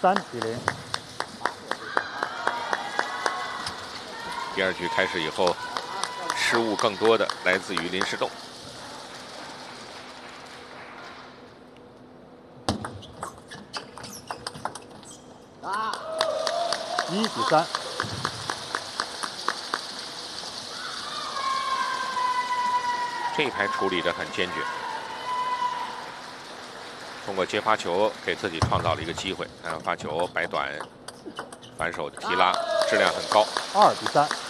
3-0。 第二局开始以后，失误更多的来自于林诗栋。 1-3。 这一盘处理得很坚决，通过接发球给自己创造了一个机会。发球摆短，反手的提拉质量很高。 2-3。